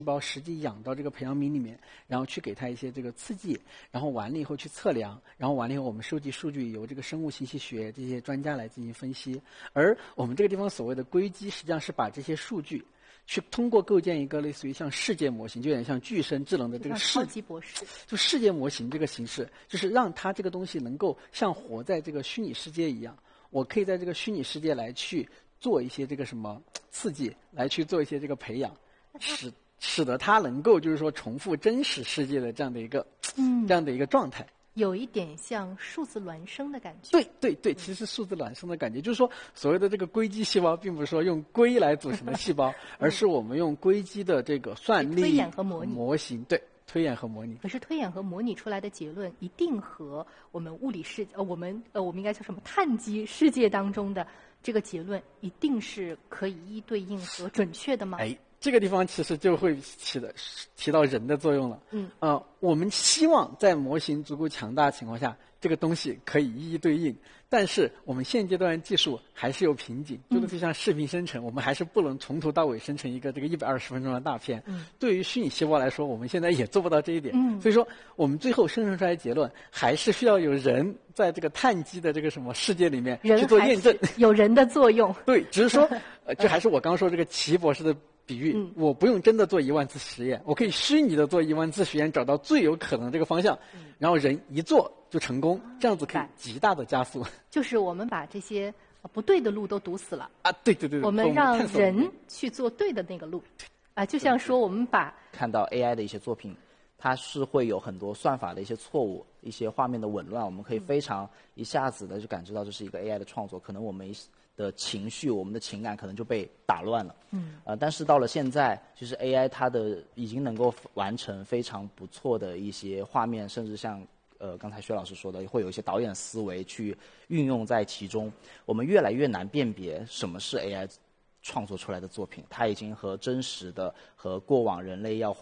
胞实际养到这个培养皿里面，然后去给它一些这个刺激，然后完了以后去测量，然后完了以后我们收集数据，由这个生物信息学这些专家来进行分析。而我们这个地方所谓的硅基，实际上是把这些数据去通过构建一个类似于像世界模型，就有点像巨深智能的这个超级博士， 就世界模型这个形式，就是让它这个东西能够像活在这个虚拟世界一样，我可以在这个虚拟世界来去做一些这个什么刺激，来去做一些这个培养，使得它能够就是说重复真实世界的这样的一个状态。 有一点像数字孪生的感觉。 对，其实是数字孪生的感觉，就是说所谓的这个硅基细胞，并不是说用硅来组成的细胞，而是我们用硅基的这个算力、 推演和模型，对，推演和模拟。 可是推演和模拟出来的结论，一定和我们物理世我们应该叫什么碳基世界当中的这个结论，一定是可以一对应和准确的吗？ 这个地方其实就会提到人的作用了。我们希望在模型足够强大的情况下，这个东西可以一一对应。但是我们现阶段的技术还是有瓶颈，就像视频生成，我们还是不能从头到尾生成一个这个120分钟的大片。对于虚拟细胞来说，我们现在也做不到这一点。所以说，我们最后生成出来的结论，还是需要有人在这个碳基的这个什么世界里面去做验证， 有人的作用。 对，只是说，就还是我刚说这个奇博士的比喻，我不用真的做1万次实验，我可以虚拟的做1万次实验，找到最有可能的这个方向，然后人一做就成功，这样子可以极大的加速。 就是我们把这些不对的路都堵死了啊！对， 我们让人去做对的那个路啊，就像说我们把看到 AI 的一些作品，它是会有很多算法的一些错误，一些画面的紊乱，我们可以非常一下子的就感知到这是一个 AI 的创作，可能我们的情绪、我们的情感可能就被打乱了。但是到了现在，其实 AI 它已经能够完成非常不错的一些画面，甚至像刚才薛老师说的，会有一些导演思维去运用在其中。我们越来越难辨别什么是 AI 创作出来的作品，它已经和真实的和过往人类要